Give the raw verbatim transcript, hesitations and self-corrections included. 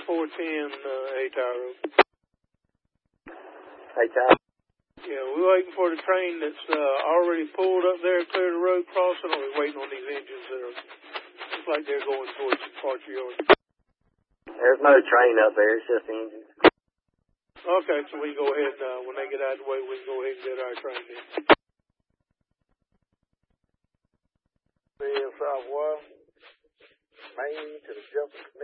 four ten, uh, A-Tower Road. A-Tower? Yeah, we're waiting for the train that's uh, already pulled up there, cleared the road crossing, or we're waiting on these engines that are, looks like they're going towards Archer Yard. There's no train up there, it's just engines. Okay, so we can go ahead, uh, when they get out of the way, we can go ahead and get our train in. Southwest, Main to the Jefferson